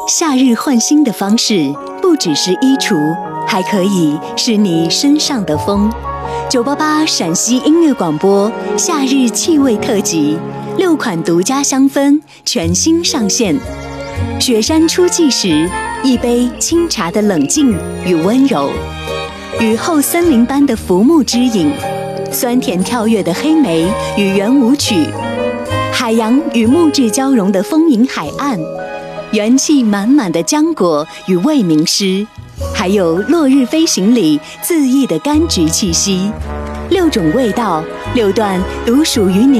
夏日换新的方式，不只是衣橱，还可以是你身上的风。988陕西音乐广播夏日气味特辑，6款独家香氛全新上线。雪山初霁时，一杯清茶的冷静与温柔；雨后森林般的浮木之影，酸甜跳跃的黑莓与圆舞曲，海洋与木质交融的丰盈海岸，元气满满的浆果与未名诗，还有落日飞行里恣意的柑橘气息。6种味道，6段独属于你